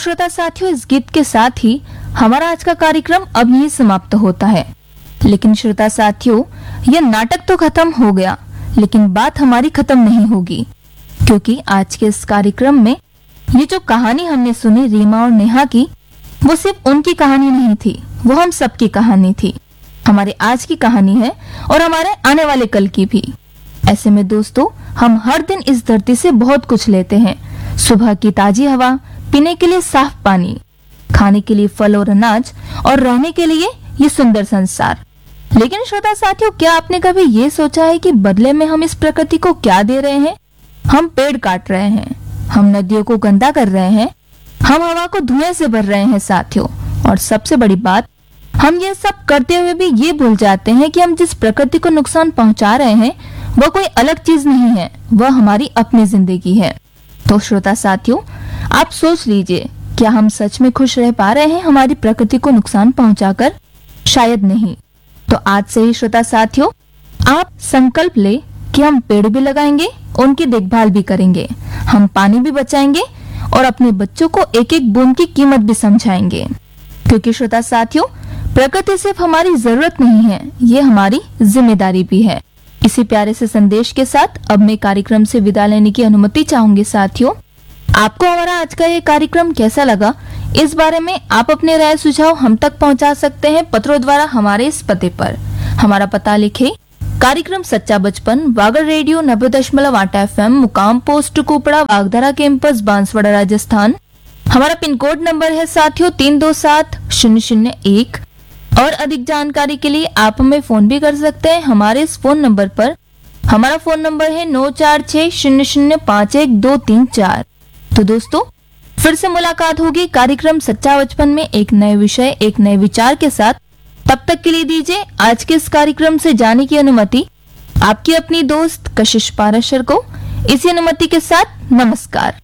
श्रोता साथियों, इस गीत के साथ ही हमारा आज का कार्यक्रम अब यहीं समाप्त होता है। लेकिन श्रोता साथियों, यह नाटक तो खत्म हो गया, लेकिन बात हमारी खत्म नहीं होगी, क्योंकि आज के इस कार्यक्रम में ये जो कहानी हमने सुनी रीमा और नेहा की, वो सिर्फ उनकी कहानी नहीं थी, वो हम सबकी कहानी थी। हमारे आज की कहानी है और हमारे आने वाले कल की भी। ऐसे में दोस्तों, हम हर दिन इस धरती से बहुत कुछ लेते हैं। सुबह की ताजी हवा, पीने के लिए साफ पानी, खाने के लिए फल और अनाज, और रहने के लिए ये सुंदर संसार। लेकिन श्रोता साथियों, क्या आपने कभी ये सोचा है कि बदले में हम इस प्रकृति को क्या दे रहे हैं? हम पेड़ काट रहे हैं, हम नदियों को गंदा कर रहे हैं, हम हवा को धुएं से भर रहे हैं साथियों। और सबसे बड़ी बात, हम ये सब करते हुए भी ये भूल जाते हैं कि हम जिस प्रकृति को नुकसान पहुंचा रहे हैं वह कोई अलग चीज नहीं है, वह हमारी अपनी जिंदगी है। तो श्रोता साथियों, आप सोच लीजिए, क्या हम सच में खुश रह पा रहे हैं हमारी प्रकृति को नुकसान पहुंचाकर? शायद नहीं। तो आज से ही श्रोता साथियों, आप संकल्प ले कि हम पेड़ भी लगाएंगे, उनकी देखभाल भी करेंगे, हम पानी भी बचाएंगे और अपने बच्चों को एक एक बूंद की कीमत भी समझाएंगे। क्योंकि श्रोता साथियों, प्रकृति सिर्फ हमारी जरूरत नहीं है, ये हमारी जिम्मेदारी भी है। इसी प्यारे से संदेश के साथ अब मैं कार्यक्रम से विदा लेने की अनुमति चाहूंगी साथियों। आपको हमारा आज का ये कार्यक्रम कैसा लगा, इस बारे में आप अपने राय सुझाव हम तक पहुंचा सकते हैं पत्रों द्वारा हमारे इस पते पर। हमारा पता लिखे, कार्यक्रम सच्चा बचपन, वागर रेडियो 90.8 FM, मुकाम पोस्ट कुपड़ा, वागधरा कैंपस, बांसवाड़ा, राजस्थान। हमारा पिन कोड नंबर है साथियों 327001। और अधिक जानकारी के लिए आप हमें फोन भी कर सकते हैं हमारे इस फोन नंबर पर। हमारा फोन नंबर है 9460051234। तो दोस्तों, फिर से मुलाकात होगी कार्यक्रम सच्चा बचपन में एक नए विषय, एक नए विचार के साथ। तब तक के लिए दीजिए आज के इस कार्यक्रम से जाने की अनुमति आपकी अपनी दोस्त कशिश पाराशर को। इसी अनुमति के साथ नमस्कार।